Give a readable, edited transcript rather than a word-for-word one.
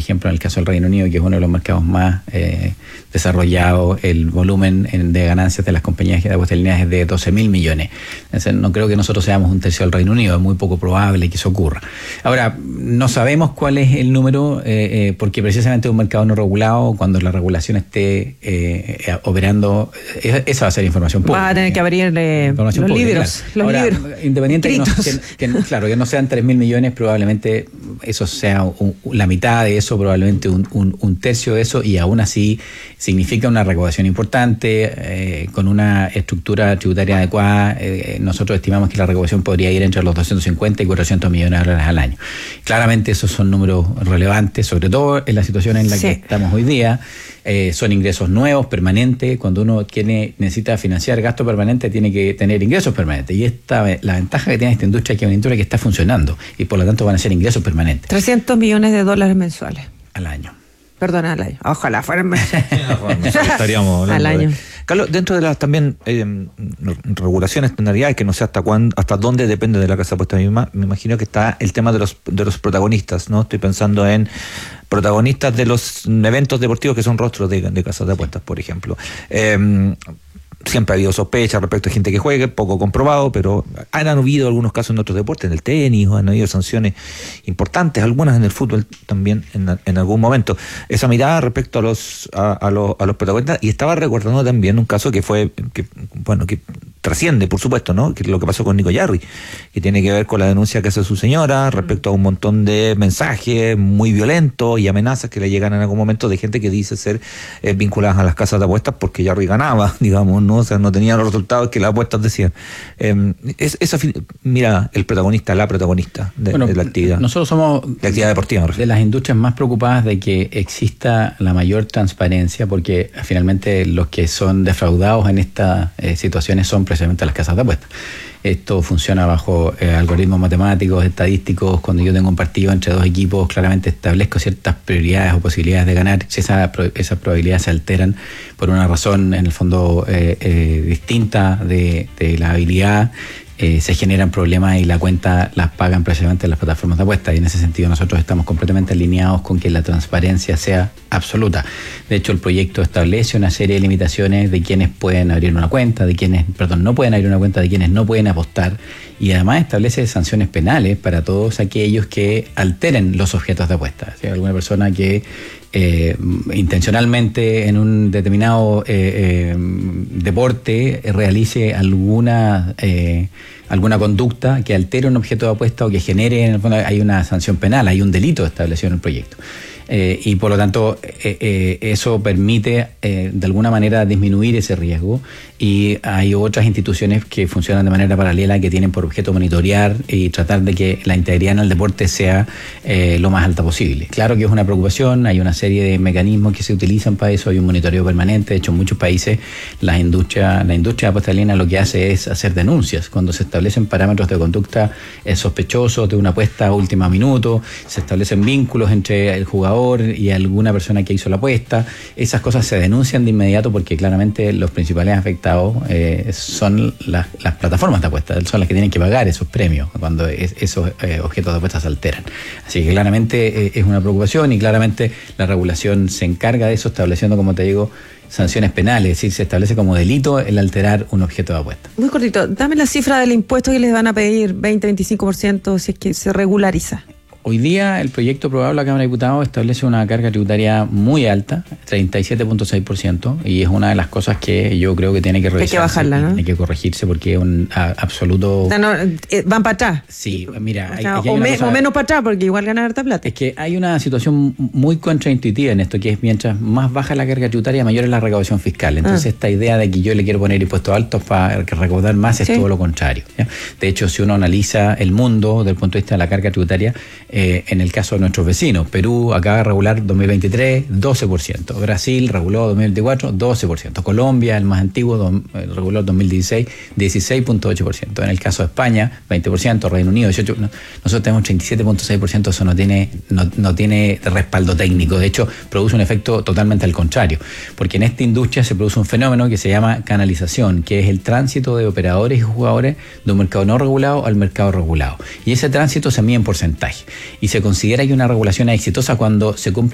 ejemplo, en el caso del Reino Unido, que es uno de los mercados más desarrollados, el volumen de ganancias de las compañías de apuestas en línea es de 12.000 millones. Entonces, no creo que nosotros seamos un tercio del Reino Unido, es muy poco probable que eso ocurra. Ahora, no sabemos cuál es el número, porque precisamente es un mercado no regulado, cuando la regulación esté operando, esa va a ser información pública. Va a tener que abrirle los libros. Ahora, independiente que no sean 3.000 millones, probablemente eso sea la mitad de eso, probablemente un tercio de eso, y aún así significa una recaudación importante, con una estructura tributaria adecuada. Nosotros estimamos que la recaudación podría ir entre los 250 y 400 millones de dólares al año. Claramente esos son números relevantes, sobre todo en la situación en la que estamos hoy día. Son ingresos nuevos, permanentes. Cuando uno necesita financiar gasto permanente, tiene que tener ingresos permanentes. Y la ventaja que tiene esta industria es que es una industria que está funcionando y por lo tanto van a ser ingresos permanentes. 300 millones de dólares mensuales. Al año. Perdón, al año. Ojalá fueran mensuales. Estaríamos al año. Carlos, dentro de las también regulaciones, externalidades, que no sé hasta dónde depende de la casa de apuestas misma, me imagino que está el tema de los protagonistas, ¿no? Estoy pensando en protagonistas de los eventos deportivos que son rostros de casas de apuestas, por ejemplo. Siempre ha habido sospechas respecto a gente que juegue, poco comprobado, pero han habido algunos casos en otros deportes, en el tenis, han habido sanciones importantes, algunas en el fútbol también en algún momento. Esa mirada respecto a los protagonistas, y estaba recordando también un caso que trasciende, por supuesto, ¿no? Que lo que pasó con Nico Jarry, que tiene que ver con la denuncia que hace su señora respecto a un montón de mensajes muy violentos y amenazas que le llegan en algún momento de gente que dice ser vinculadas a las casas de apuestas porque Jarry ganaba, digamos, ¿no? O sea, no tenía los resultados que las apuestas decían. Mira, la protagonista de la actividad. Nosotros somos de actividad deportiva, de las industrias más preocupadas de que exista la mayor transparencia, porque finalmente los que son defraudados en estas situaciones son precisamente las casas de apuestas. Esto funciona bajo algoritmos matemáticos, estadísticos. Cuando yo tengo un partido entre dos equipos, claramente establezco ciertas prioridades o posibilidades de ganar. Si esas probabilidades se alteran por una razón, en el fondo, distinta de la habilidad, se generan problemas y la cuenta las pagan precisamente las plataformas de apuestas, y en ese sentido nosotros estamos completamente alineados con que la transparencia sea absoluta. De hecho, el proyecto establece una serie de limitaciones de quienes pueden abrir una cuenta, de quienes no pueden abrir una cuenta, de quienes no pueden apostar, y además establece sanciones penales para todos aquellos que alteren los objetos de apuesta. Si hay alguna persona que intencionalmente en un determinado deporte realice alguna conducta que altere un objeto de apuesta o que genere, en el fondo, hay una sanción penal, hay un delito establecido en el proyecto. Y por lo tanto eso permite de alguna manera disminuir ese riesgo, y hay otras instituciones que funcionan de manera paralela que tienen por objeto monitorear y tratar de que la integridad en el deporte sea lo más alta posible. Claro que es una preocupación, hay una serie de mecanismos que se utilizan para eso, hay un monitoreo permanente. De hecho, en muchos países la industria de apuestas en línea lo que hace es hacer denuncias cuando se establecen parámetros de conducta sospechosos de una apuesta a último minuto, se establecen vínculos entre el jugador y alguna persona que hizo la apuesta. Esas cosas se denuncian de inmediato, porque claramente los principales afectados son las plataformas de apuestas, son las que tienen que pagar esos premios cuando esos objetos de apuestas se alteran. Así que claramente es una preocupación, y claramente la regulación se encarga de eso, estableciendo, como te digo, sanciones penales. Es decir, se establece como delito el alterar un objeto de apuesta. Muy cortito, dame la cifra del impuesto que les van a pedir, 20-25%, si es que se regulariza. Hoy día el proyecto aprobado por la Cámara de Diputados establece una carga tributaria muy alta, 37.6%, y es una de las cosas que yo creo que tiene que revisarse. Hay que bajarla, ¿no? Tiene que corregirse, porque es un absoluto... ¿Van para atrás? Sí, mira... O menos para atrás, porque igual ganan harta plata. Es que hay una situación muy contraintuitiva en esto, que es mientras más baja la carga tributaria, mayor es la recaudación fiscal. Entonces esta idea de que yo le quiero poner impuestos altos para recaudar más es todo lo contrario, ¿ya? De hecho, si uno analiza el mundo desde el punto de vista de la carga tributaria, en el caso de nuestros vecinos, Perú acaba de regular 2023 12%, Brasil reguló 2024 12%, Colombia, el más antiguo, reguló 2016 16.8%, en el caso de España 20%, Reino Unido 18%, nosotros tenemos 37.6%, eso no tiene respaldo técnico. De hecho, produce un efecto totalmente al contrario, porque en esta industria se produce un fenómeno que se llama canalización, que es el tránsito de operadores y jugadores de un mercado no regulado al mercado regulado, y ese tránsito se mide en porcentaje, y se considera que una regulación es exitosa cuando se cumple